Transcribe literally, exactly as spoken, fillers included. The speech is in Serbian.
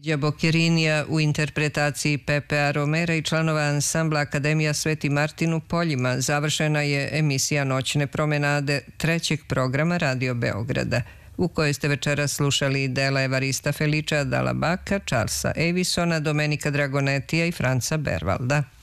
Boccherinija u interpretaciji Pepea Romera i članova ansambla Akademija Sveti Martin u Poljima završena je emisija Noćne promenade trećeg programa Radio Beograda, u kojoj ste večeras slušali dela Evarista Feličea Dalabaka, Charlesa Avisona, Domenika Dragonetija i Franca Bervalda.